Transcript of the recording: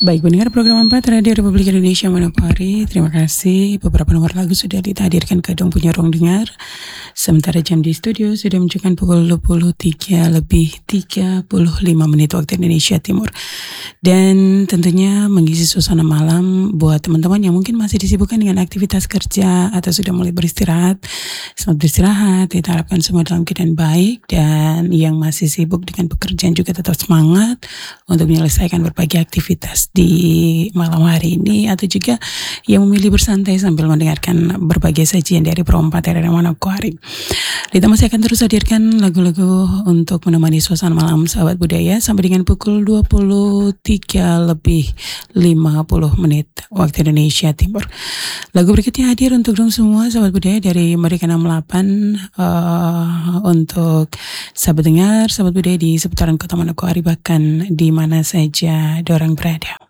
Baik, pendengar program 4 Radio Republik Indonesia Manokwari, terima kasih. Beberapa nomor lagu sudah dihadirkan ke Dong Punya Ruang Dengar. Sementara jam di studio sudah menunjukkan pukul 23:35 waktu Indonesia Timur. Dan tentunya mengisi suasana malam buat teman-teman yang mungkin masih disibukkan dengan aktivitas kerja atau sudah mulai beristirahat. Selamat beristirahat, kita harapkan semua dalam keadaan baik. Dan yang masih sibuk dengan pekerjaan juga tetap semangat untuk menyelesaikan berbagai aktivitas di malam hari ini, atau juga yang memilih bersantai sambil mendengarkan berbagai sajian dari Pro 4 RRI Manokwari. Kita masih akan terus hadirkan lagu-lagu untuk menemani suasana malam sahabat budaya sampai dengan pukul 23:50 waktu Indonesia Timur. Lagu berikutnya hadir untuk dong semua sahabat budaya dari Mereka 68 untuk sahabat dengar, sahabat budaya di seputaran Kota Manokwari, bahkan di mana saja dorang berada.